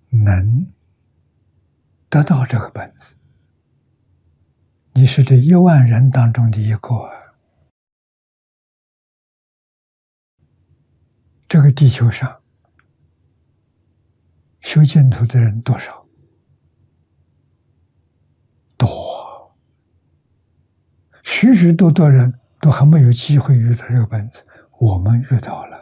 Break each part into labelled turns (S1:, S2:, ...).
S1: 能得到这个本子，你是这10000人当中的一个啊。这个地球上修净土的人多少？多，许许多多人都还没有机会遇到这个本子，我们遇到了。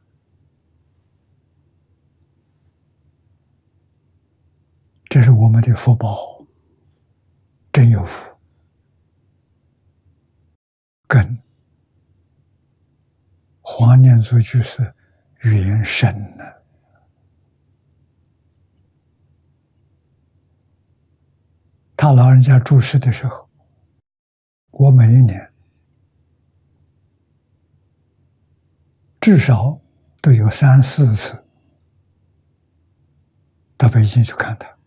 S1: 这是我们的福报，真有福。跟黄念祖居士缘深呢。他老人家住世的时候，我每一年至少都有3、4次到北京去看他。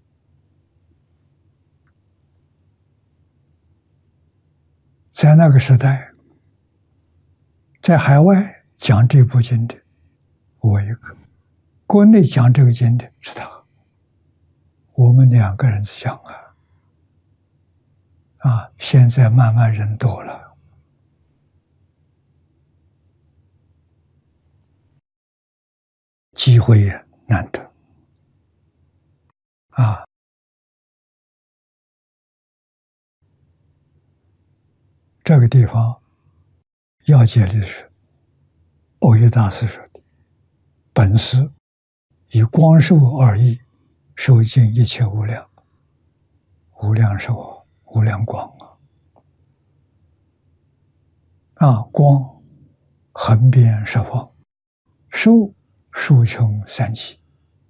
S1: 在那个时代，在海外讲这部经的我一个，国内讲这个经的是他，我们2个人讲啊。现在慢慢人多了，机会也难得啊。这个地方要解的是欧耶大师说的，本师以光寿2亿，受尽一切无量，无量寿，无量光啊！光横遍十方，寿数穷三际，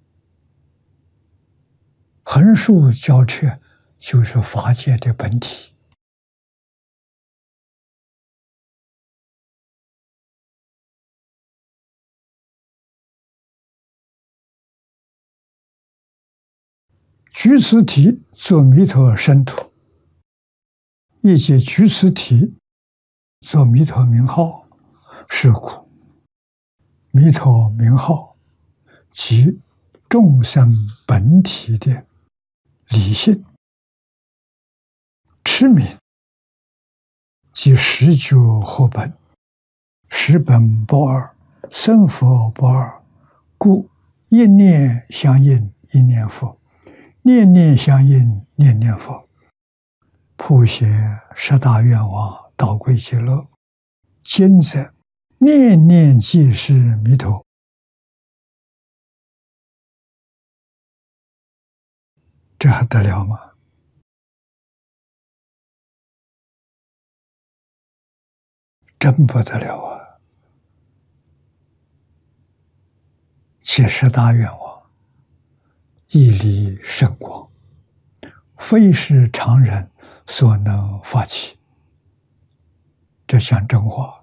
S1: 横竖交彻就是法界的本体。举此体作弥陀身土，亦即举此体作弥陀名号，是故弥陀名号即众生本体的理性，持名即十觉合本，十本不二，生佛不二，故一念相应一念佛，念念相应念念佛，普贤十大愿望，道归极乐。今则念念即是弥陀。这还得了吗？真不得了啊！其十大愿望，义理甚广，非是常人所能发起。这讲真话。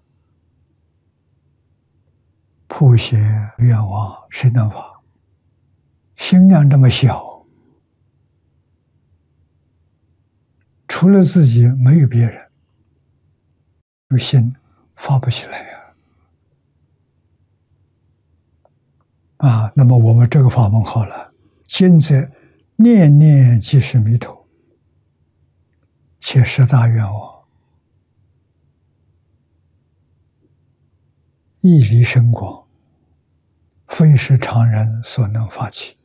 S1: 普贤愿望谁能发？心量这么小，除了自己没有别人，有心发不起来啊！那么我们这个法门好了，今则念念即是弥陀，且十大愿望，义理深广，非是常人所能发起。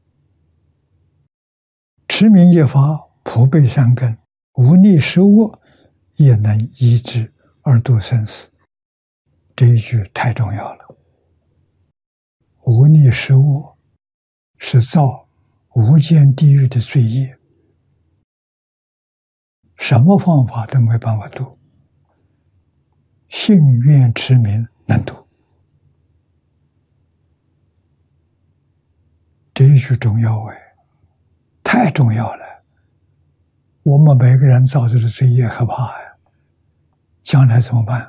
S1: 持名一法，普被三根，无逆失恶，也能医治而度生死。这一句太重要了。无逆失恶是造无间地狱的罪业，什么方法都没办法度，信愿持名能度。这一句重要太重要了。我们每个人造作的罪业可怕呀，将来怎么办？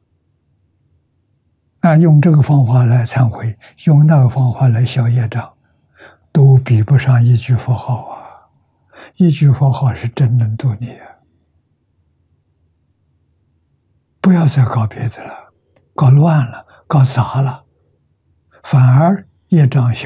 S1: 用这个方法来忏悔，用那个方法来消业障，都比不上一句佛号啊！一句佛号是真能度你啊！不要再搞别的了，搞乱了，搞杂了，反而业障小。